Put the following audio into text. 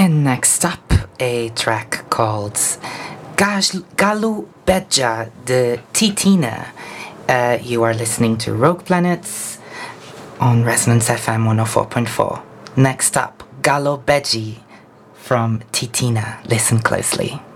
And next up, a track called Galu Bedja de Titina. You are listening to Rogue Planets on Resonance FM 104.4. Next up, Galo Beji from Titina. Listen closely.